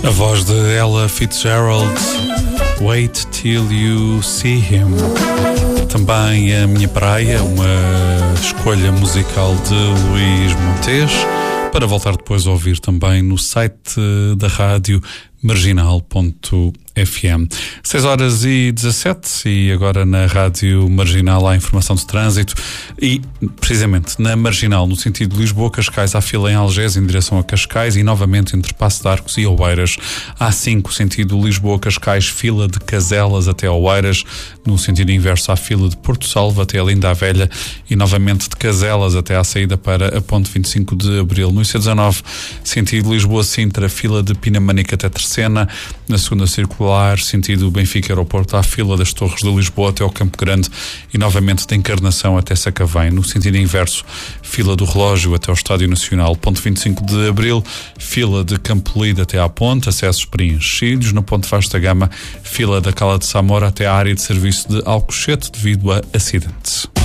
A voz de Ella Fitzgerald, Wait Till You See Him. Também A Minha Praia, uma escolha musical de Luís Montes, para voltar depois a ouvir também no site da rádio marginal.fm. 6h17 e agora na Rádio Marginal há informação de trânsito e, precisamente, na Marginal, no sentido de Lisboa-Cascais, há fila em Algés em direção a Cascais e novamente entre Paço de Arcos e Oeiras. A5, sentido Lisboa-Cascais, fila de Caselas até Oeiras. No sentido inverso, há fila de Porto Salvo até a Linda a Velha e novamente de Caselas até à saída para a Ponte 25 de Abril. No IC19, sentido Lisboa-Sintra, fila de Pinamanique até Terceira. Na segunda circular, sentido Benfica-Aeroporto, há fila das Torres de Lisboa até ao Campo Grande e novamente de Encarnação até Sacavém. No sentido inverso, fila do Relógio até ao Estádio Nacional. Ponte 25 de Abril, fila de Campo Lido até à Ponte, acessos preenchidos. No Ponte Vasta Gama, fila da Cala de Samora até à área de serviço de Alcochete devido a acidentes.